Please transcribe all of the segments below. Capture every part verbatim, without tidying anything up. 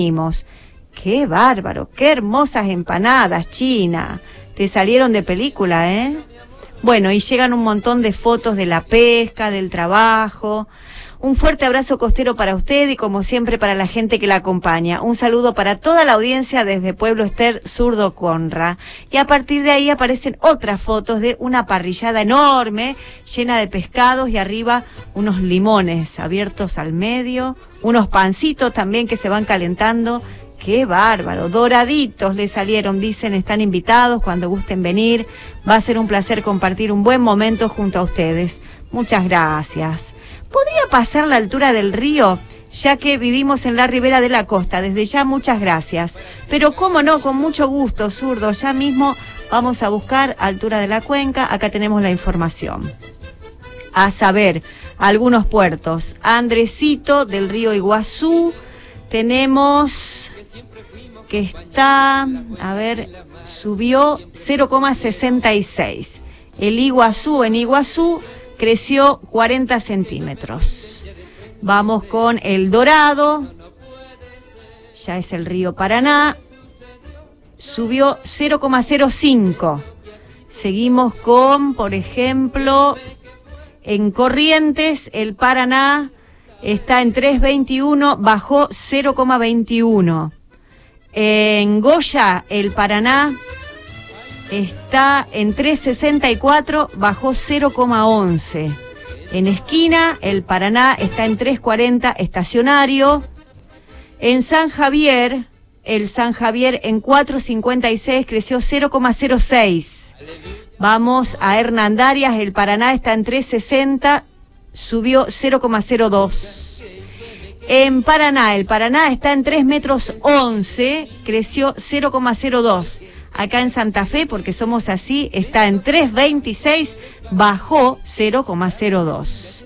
Qué bárbaro, qué hermosas empanadas, China. Te salieron de película, ¿eh? Bueno, y llegan un montón de fotos de la pesca, del trabajo. Un fuerte abrazo costero para usted y como siempre para la gente que la acompaña. Un saludo para toda la audiencia desde Pueblo Ester, Zurdo Conra. Y a partir de ahí aparecen otras fotos de una parrillada enorme, llena de pescados y arriba unos limones abiertos al medio, unos pancitos también que se van calentando. ¡Qué bárbaro! Doraditos le salieron, dicen, están invitados cuando gusten venir. Va a ser un placer compartir un buen momento junto a ustedes. Muchas gracias. ¿Podría pasar la altura del río? Ya que vivimos en la ribera de la costa. Desde ya, muchas gracias. Pero cómo no, con mucho gusto, Zurdo. Ya mismo vamos a buscar altura de la cuenca. Acá tenemos la información. A saber, algunos puertos. Andresito del río Iguazú. Tenemos que está, a ver, subió cero coma sesenta y seis. El Iguazú en Iguazú creció cuarenta centímetros. Vamos con el Dorado, ya es el río Paraná, subió cero coma cero cinco. Seguimos con, por ejemplo, en Corrientes, el Paraná está en tres coma veintiuno, bajó cero coma veintiuno. En Goya, el Paraná está en tres coma sesenta y cuatro, bajó cero coma once. En Esquina, el Paraná está en tres coma cuarenta, estacionario. En San Javier, el San Javier en cuatro coma cincuenta y seis, creció cero coma cero seis. Vamos a Hernandarias, el Paraná está en tres coma sesenta, subió cero coma cero dos. En Paraná, el Paraná está en tres metros once, creció cero coma cero dos. Acá en Santa Fe, porque somos así, está en tres coma veintiséis, bajó cero coma cero dos.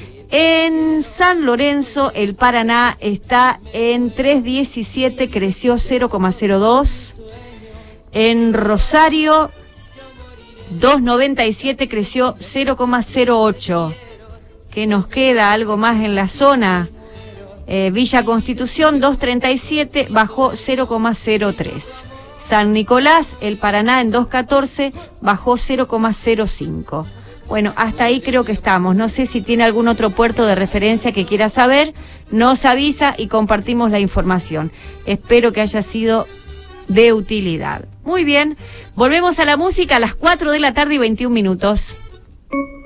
En San Lorenzo, el Paraná está en tres coma diecisiete, creció cero coma cero dos. En Rosario, dos coma noventa y siete, creció cero coma cero ocho. ¿Qué nos queda? ¿Algo más en la zona? Eh, Villa Constitución, dos coma treinta y siete, bajó cero coma cero tres. San Nicolás, el Paraná en dos coma catorce, bajó cero coma cero cinco. Bueno, hasta ahí creo que estamos. No sé si tiene algún otro puerto de referencia que quiera saber. Nos avisa y compartimos la información. Espero que haya sido de utilidad. Muy bien, volvemos a la música a las cuatro de la tarde y veintiún minutos.